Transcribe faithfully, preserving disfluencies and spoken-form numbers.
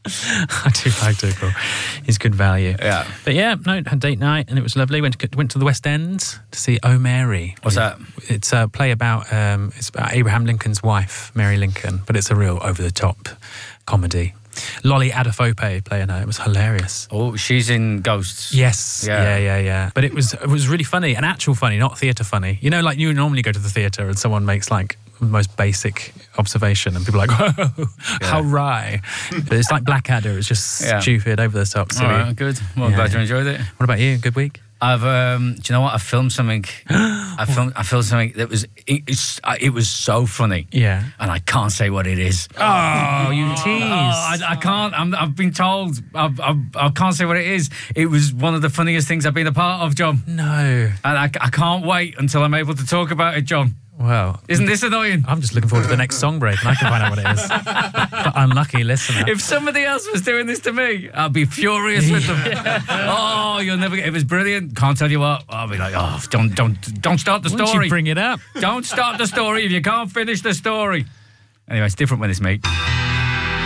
I do like Dougal. He's good value. Yeah. But yeah, no, had date night and it was lovely. Went to, went to the West End to see Oh Mary. What's that? It's a play about um, it's about Abraham Lincoln's wife, Mary Lincoln, but it's a real over-the-top comedy. Lolly Adefope playing her. It was hilarious. Oh, she's in Ghosts. Yes. Yeah. yeah, yeah, yeah. But it was it was really funny, an actual funny, not theatre funny. You know, like you normally go to the theatre and someone makes like the most basic observation and people are like, whoa, Yeah. how wry. But it's like Blackadder. It's just Yeah. stupid, over the top, silly. All right, good. Well, I'm Yeah. glad you enjoyed it. What about you? Good week? I've, um, do you know what? I filmed something. I filmed. I filmed something that was. It, it's, it was so funny. Yeah. And I can't say what it is. Oh, you tease. Oh, I, I can't. I'm, I've been told. I've, I've, I can't say what it is. It was one of the funniest things I've been a part of, John. No. And I, I can't wait until I'm able to talk about it, John. Well, Isn't this annoying? I'm just looking forward to the next song break and I can find out what it is. But unlucky listener. If somebody else was doing this to me, I'd be furious with them. Oh, you'll never get. It was brilliant. Can't tell you what. I'll be like, oh, don't, don't, don't start the Why don't story. you bring it up? Don't start the story if you can't finish the story. Anyway, it's different when it's me.